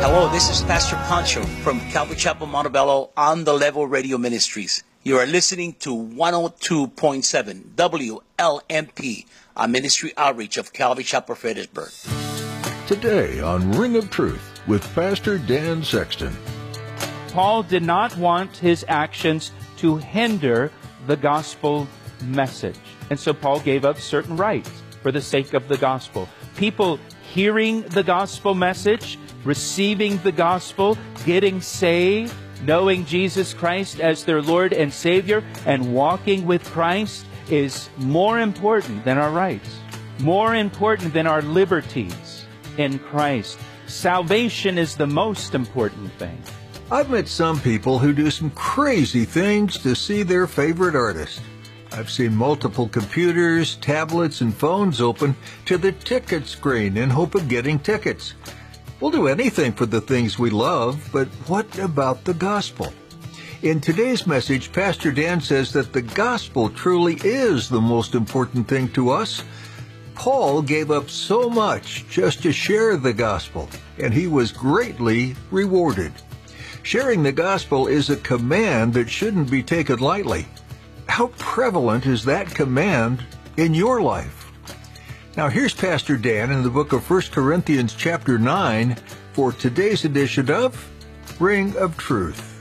Hello, this is Pastor Pancho from Calvary Chapel, Montebello on the Level Radio Ministries. You are listening to 102.7 WLMP, a ministry outreach of Calvary Chapel, Fredericksburg. Today on Ring of Truth with Pastor Dan Sexton. Paul did not want his actions to hinder the gospel message. And so Paul gave up certain rights for the sake of the gospel. People hearing the gospel message, receiving the gospel, getting saved, knowing Jesus Christ as their Lord and Savior, and walking with Christ is more important than our rights, more important than our liberties in Christ. Salvation is the most important thing. I've met some people who do some crazy things to see their favorite artist. I've seen multiple computers, tablets, and phones open to the ticket screen in hope of getting tickets. We'll do anything for the things we love, but what about the gospel? In today's message, Pastor Dan says that the gospel truly is the most important thing to us. Paul gave up so much just to share the gospel, and he was greatly rewarded. Sharing the gospel is a command that shouldn't be taken lightly. How prevalent is that command in your life? Now here's Pastor Dan in the book of 1 Corinthians chapter 9 for today's edition of Ring of Truth.